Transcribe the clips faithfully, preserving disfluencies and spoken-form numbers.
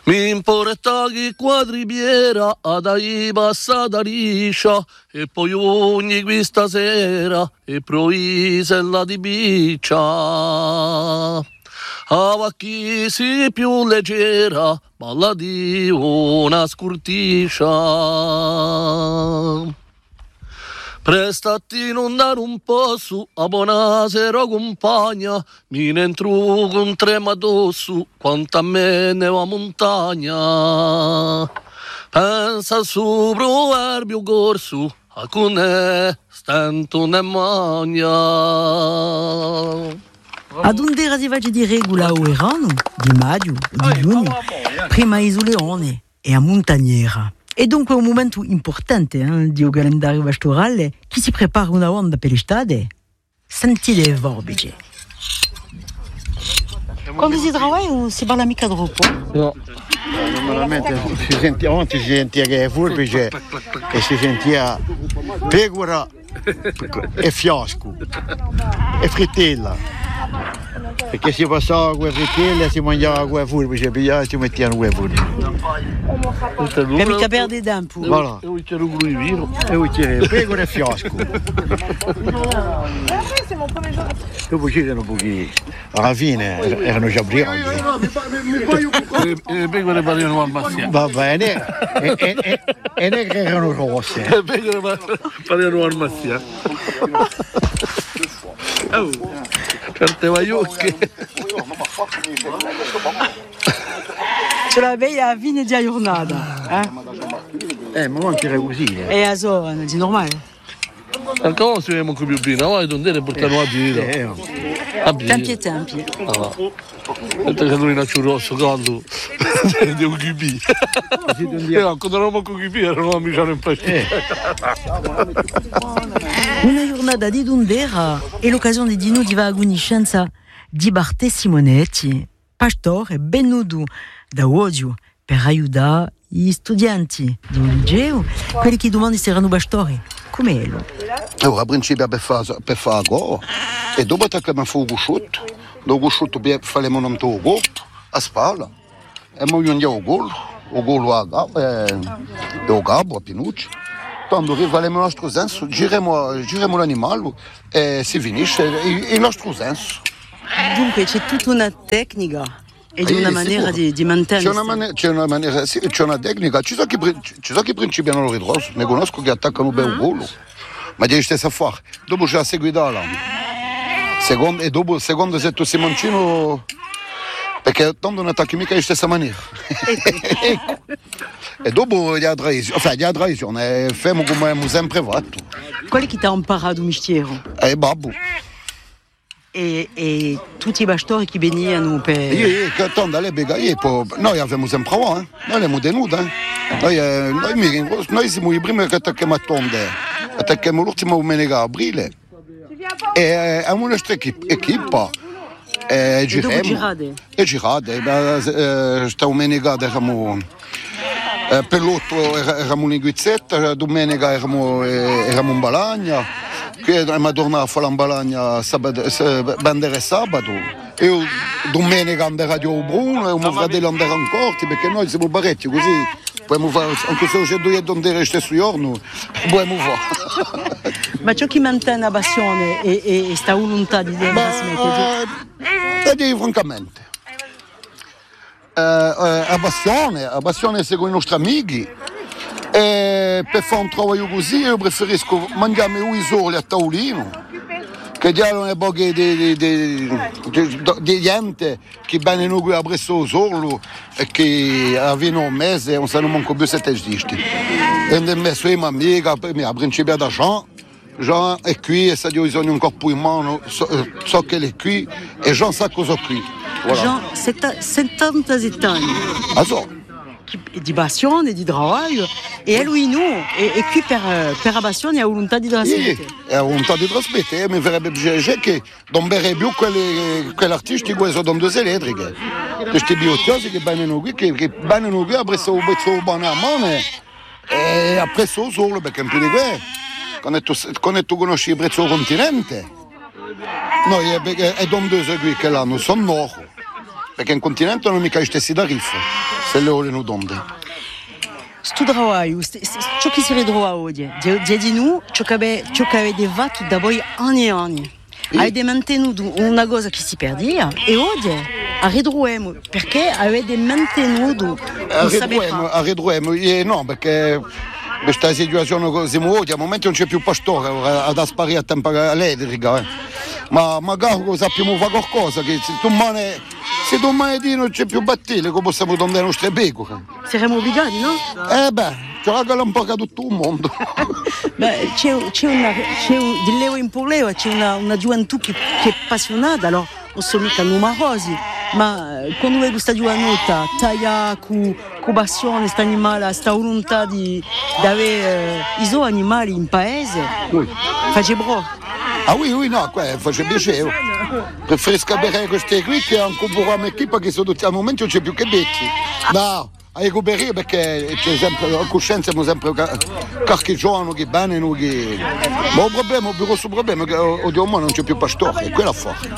Mi importa che quadriviera adai passata liscia e poi ogni questa sera e proisella di biccia. A chi si più leggera balla di una scurtiscia. Prestati non dare un po' su, a buonasera compagna, mi ne entro con trema addosso, quanto a me ne va montagna. Pensa su proverbio corso, a cune stento ne magna. Ad un'era di vaggi di regola o erano, di maggio, di giugno, prima isoleone e a montagnera. E dunque un momento importante eh, di un calendario pastorale. Chi si prepara una onda per l'estate? Sentite le vorbici. Quando si lavora non si parla mica troppo? No. Normalmente si sentiva, oggi si sentiva forbice e si sentiva pecora e fiasco e frittella. Perché si passava con le frittelle e si mangiava con le forbici e si mettevano con le forbici. E mica perde tempo. Voilà. E c'era un vino. E c'era pecora e fiasco. Dopo c'erano pochi, alla fine erano già briganti. Le pecore parevano al massiamo. Va bene, e, e, e, e ne erano rosse. Le pecore parevano al massiamo. Oh, certe vaiucche. Ce l'avevi a fine di giornata. Eh, Eh, ma non era così. Eh. e a so, è normale. Anche non si vede più bene, vai tondere e portano a giro. Eh, A giro. Tempi e tempi. Ah. Mentre che lui in acciù rosso, caldo, di un chibì. E anche da Roma con chibì erano amici in pace. Una giornata di Dundera è l'occasione di noi di va a conoscenza di Bartè Simonetti, pastore ben nudo da odio per aiutare gli studenti di un liceo, quelli che domani saranno pastori, come lui. Allora, a principio per fare per fare go e dopo attacchiamo a fuoco cusciotto, dopo cusciotto faremo un togo a spalla e poi andiamo al gol, o gol a gabbo e o gabbo a pinucci. Quando arriveremo al nostro senso, gireremo, gireremo l'animale e si finisce il, il nostro senso. Dunque c'è tutta una tecnica e di una Eh, maniera sicuro. di, di mantenere. C'è una, mani- c'è una maniera, sì, c'è una tecnica, ci sono chi, pri- ci sono chi principiano loro ritroso, ne conosco che attaccano bene il gol, ma devi stare a fare. Dopo c'è la seguita là. Secondo, e dopo, secondo se tu sei mancino, perché tanto non attacchi mica in stessa maniera. Ecco. E dopo la tradizione, enfin, la tradizione, facciamo come abbiamo sempre fatto. Quelli che ti hanno imparato il mestiere E babbo. e, e tutti i pastori che venivano per... Io, che tanto alle beghe, noi abbiamo sempre avuto, eh? Noi abbiamo tenuto, eh? Noi, eh, noi, noi, noi siamo i primi che attacchiamo a tonde, attacchiamo l'ultima domenica a aprile. E eh, abbiamo una nostra equipa. E dopo giriamo. girate? E girate. Questa domenica eravamo eh, pelotto, eravamo in Guizzetta, domenica eravamo, eh, eravamo in Balagna, qui abbiamo tornato a fare in Balagna sabato, bandere sabato. Io domenica andrò a Dio Bruno e mio fratello andrà ancora, perché noi siamo parecchi così. Possiamo fare, anche se c'è due dondere stesso giorno, possiamo fare. Ma ciò che mantiene la passione e, e, e sta volontà di trasmettere? Ti dico francamente, eh, eh, la passione, la passione secondo i nostri amici, e per fare un lavoro così io preferisco mangiarmi un soli a tavolino, che diano le poche di, di, di, di, di gente che vengono qui a presso solo e che avevano un mese e non sanno manco più se esisti. E ho messo in amica, a principio da Jean, Jean è qui e se io bisogna un corpo in mano, so, so che è qui e Jean sa cosa è qui. Voilà. Jean, settanta anni. Ah, so. Di passione, di lavoro e lui noi e, e qui per, per la passione e la volontà di trasmettere. Sì, è la volontà di trasmettere, mi farebbe piacere che non verrebbe più quelli, quegli artisti che sono due elettriche, questi biotiosi che vengono qui, che, che vengono qui a presso un pezzo buono a mano e a presso solo, perché in più di questo, quando tu, quando tu conosci il prezzo del continente, noi è, è, è due qui che l'hanno, sono loro. perché in continente non mica gli stessi tariffe, se le ore non donde. Sto travaglio, ciò che si ritrova oggi, di noi, ciò che avete fatto da voi anni e anni. Avete mantenuto una cosa che si perdeva e oggi ritroviamo perché avete mantenuto ritroviamo eh, no perché questa situazione così oggi al momento non c'è più pastore ad sparire a tempo elettrica eh. ma magari sappiamo fare qualcosa che se domani se domani non c'è più battile come possiamo dare le nostre pecore saremo obbligati no? eh beh c'è un po' che tutto il mondo. Beh, c'è, c'è una c'è un, di leo in poleo c'è una, una gioventù che, che è appassionata allora non sono mica numerosi ma quando vedi questa giovanetta taglia con passione questa animale questa volontà di avere eh, i suoi animali in paese oui. Face bro ah oui oui no qua face piacere preferisco bere queste qui che anche un po' un'equipa che sono al momento non c'è più che becchi no a recuperare perché c'è sempre la coscienza siamo sempre qualche giorno che bene noi che ma il problema il grosso problema è che oggi non c'è più pastore e quello è forte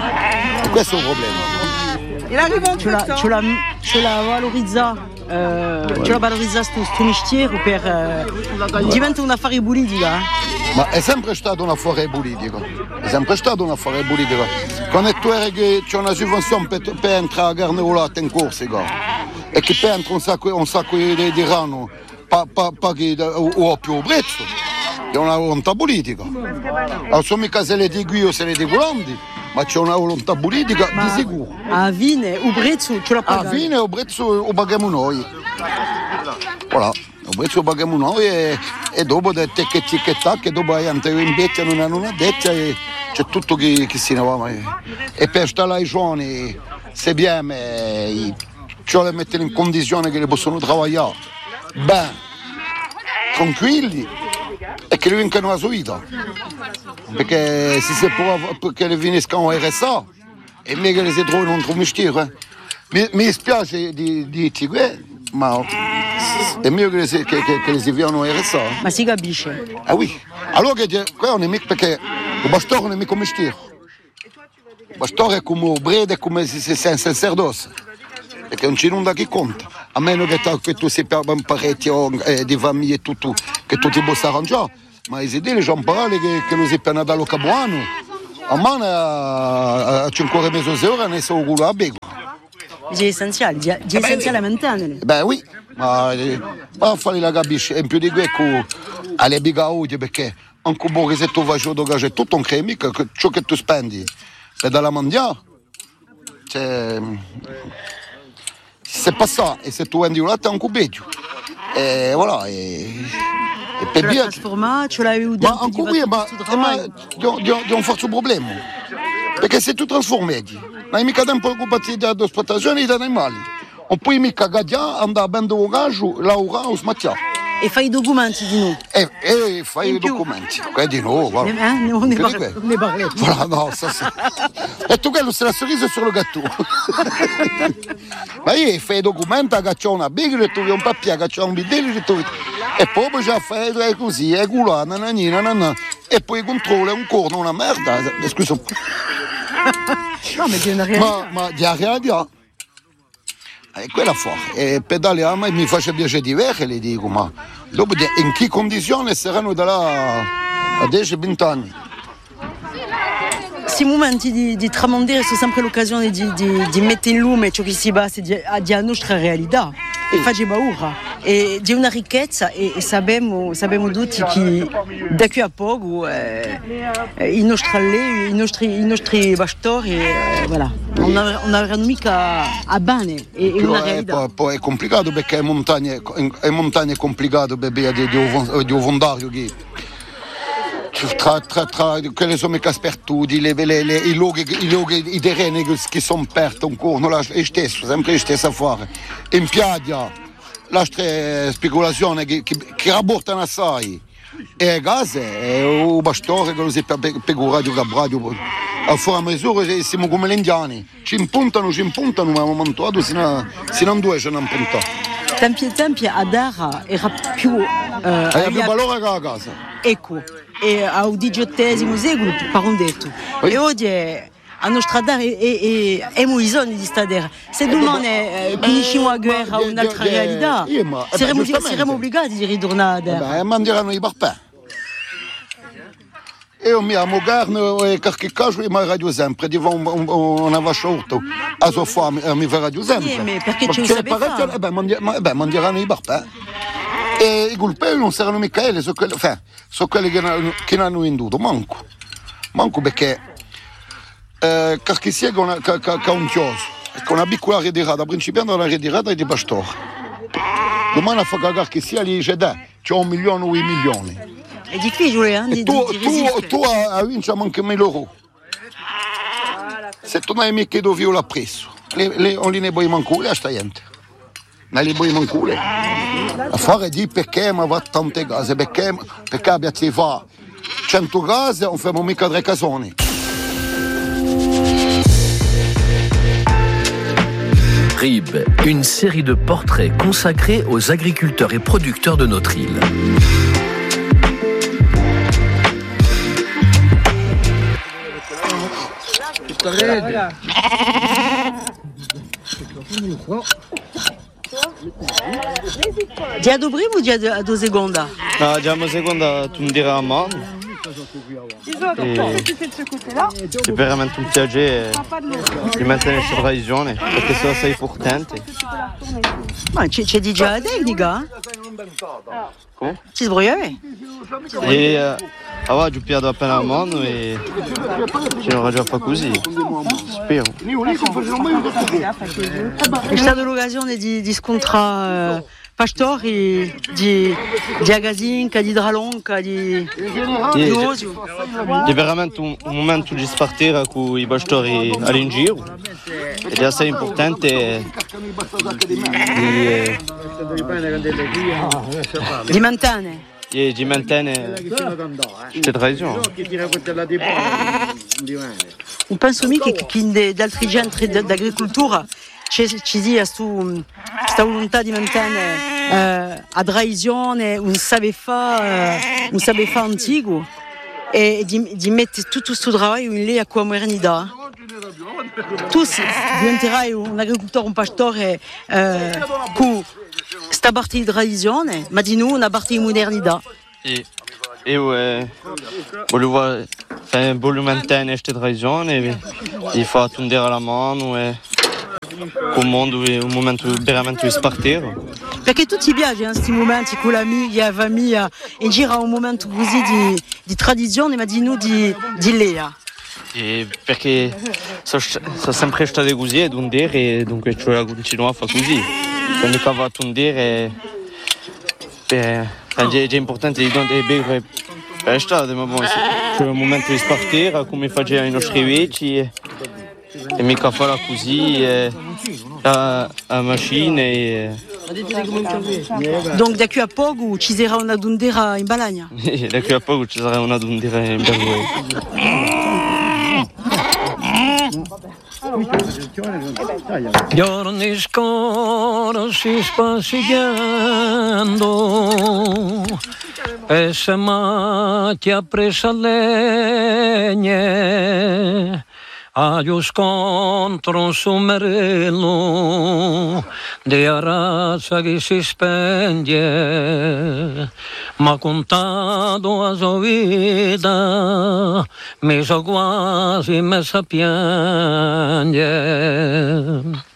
e questo è un problema ce la, ce la, ce la valorizza eh, ce la valorizza questo mestiere per eh, diventa un affare politica eh? Ma è sempre stato un affare politico è sempre stato un affare politico quando tu eri che c'è una subvenzione per, per entrare a Garneolata in Corsica e che per entrare un sacco, un sacco di, di rano paghi o più prezzo è una volontà politica non so mica se le di qui o se le di Grandi ma c'è una volontà politica ma di sicuro a fine il prezzo ce la paghiamo a fine il prezzo lo paghiamo noi voilà il prezzo lo paghiamo noi e, e dopo del tecchetti che tacche dopo hai anche in vecchia non hanno una detta e c'è tutto che, che si ne va e per stare ai giovani se abbiamo ce le mettere in condizione che le possono lavorare bene tranquilli e che le vincano la sua vita perché se si può che le finiscano a R S A è meglio che le si trovino un altro mestiere mi, mi dispiace di dirti ma è meglio che le si, che, che, che le si viano a R S A ma si capisce ah oui allora che quello non è mica perché il pastore non è mica un mestiere il pastore è come il brede è come se sei un sacerdote perché non c'è nulla che conta a meno che, che tu sia un parecchio eh, di famiglie e tutto che tu ti possa arrangiare ma le idee le parole che, che lo si per Natale Cabuano a mano a cinque mesi d'ora ne sono culo a bego è essenziale è essenziale mantenere beh oui ma a fare la capisci in più di questo alle biga oggi perché anche un po' che se tu fai c'è tutto un cremico ciò che tu spendi per dalla mangiare cioè se passa e se tu vendi un latte è un cubeggio e voilà e, e per via ma anche qui ma è un forte problema perché se tu trasformi non hai mica tempo preoccupati dell'esportazione degli animali non puoi mica gadgiare andare a vendere un gaggio lavorare o smattiare e fai i documenti di noi e, e fai i documenti quelli di noi guarda eh, non ne parliamo voilà, no, ça, ça. E tu quello se la sorriso sur le gâteau ma io fai i documenti che c'è una biga e tu un papier che c'è un bidello e poi già fai così e culo nananina nanana e poi controlli un corno una merda scusa no ma di una realtà ma di una realtà e quella fuori e pedale a me mi faccia piacere di vedere le dico ma dopo in che condizioni saranno da là a dieci venti anni questi momenti di, di tramandare sono sempre l'occasione di, di, di mettere in lume ciò che si basa di, di la nostra realtà e fa paura e di una ricchezza e, e sappiamo, sappiamo tutti che da qui a poco eh, i nostri allei, i nostri, i nostri pastori eh, voilà, non avranno mica a bene è, è una realtà poi, poi è complicato perché è montagne è montagne complicato per via di, di, di un fondario che tra, tra, tra quelle sono mica spertudi le, le, le, i luoghi i luoghi i terreni che sono aperti ancora è stesso sempre la stessa affare in piaggia la speculazione che, che, che rapportano assai e gas e un bastore che lo si per pegurato gabradio a fuori a misura siamo come gli indiani ci impuntano ci impuntano ma un montato sino a due ce ne hanno puntato tempi e tempi a Dara era più eh, era più valore che a casa ecco e al diciottesimo secolo per un detto e oggi a nostra dar e, e, e, e bisogno di stare. Se domani eh, conosciamo a guerra o un'altra realtà, saremo, saremo obbligati di ritornare. Beh, manderanno i barpè. Io mi amo Garno e qualche caso mi radio sempre, di una vascia urto, a sua fame mi fa radio sempre. Sì, ma perché ci sape fare? Eh beh, manderanno i barpè. E i colpevoli non saranno Michele, sono quelli, cioè, sono quelli che, che non hanno venduto, manco. Manco perché eh, qualche sia che ha un chioso, con una piccola ritirata, principiando la ritirata di pastore. Domani a fare cagare che sia lì dice, dai, c'è un milione o un milione. È difficile, eh? Di, tu, di tu, tu hai vinto anche mille euro. Se tu non hai mica dove l'ha preso, le, le, non ne puoi mancare a sta gente. Non li puoi mancare. A fare di perché ma va tante case, perché, perché abbiamo si fa cento case, non facciamo mica tre casoni. Rib, une série de portraits consacrés aux agriculteurs et producteurs de notre île. Dia do primo o dia do seconda? No, diamo seconda tundira a mano. È veramente un piacere di mantenere questa tradizione perché se sei importante. Ma c'è di già la tecnica? Come? Ci sbrogliavi? E uh, aveva giupiato appena a mano e ci avrà già fatto così. Spero. È stata l'occasione di, di scontrare uh, pastori di, di Agazinca, di Dralonca, di, di Osio. È veramente un, un momento di spartire con i pastori all'ingiro ed è assai importante di, eh, di mantenere. E di mantenere queste tradizioni. Non penso mica che, che d'altri centri d'agricoltura ci, ci sia questa volontà di mantenere eh, la tradizione, un saper fare eh, un saper fare antico e di, di mettere tutto questo lavoro in lei a quella modernità. Tu diventerai un agricoltore, un pastore eh, con questa parte di tradizione, ma di noi una parte di modernità. E io eh, volevo, eh, volevo mantenere queste tradizioni e, e far tundere la mano e con mondo è un momento veramente di spartire. Perché tutti piace in questi momenti con l'amica, la famiglia, e gira un momento così di, di tradizione, ma di noi di, di lea. E perché sono, sono sempre stato così a tundere e dunque cioè continuo a fare così. Quando vado a tundere è, è importante di non bere per l'estate, ma bon, c'è un momento di spartire come facevano i nostri vecchi e, e mica fare così e, a, a macchina e, donc da qui a poco ci sarà una dundera in Balagna. Da qui a poco ci sarà una dundera in Balagna. Giorni scorsi spaziando e se macchia presa legne a io scontro su merello di razza che si spende ma contato a sua vita mi so quasi messa a piangere.